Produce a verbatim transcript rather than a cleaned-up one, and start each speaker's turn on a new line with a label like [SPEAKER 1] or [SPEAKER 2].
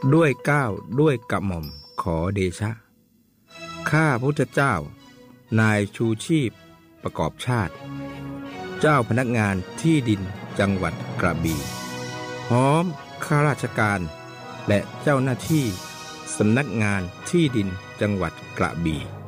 [SPEAKER 1] ด้วยเกล้าด้วยกระหม่อมขอเดชะข้าพระพุทธเจ้านายชูชีพประกอบชาติเจ้าพนักงานที่ดินจังหวัดกระบี่พร้อมข้าราชการและเจ้าหน้าที่สำนักงานที่ดินจังหวัดกระบี่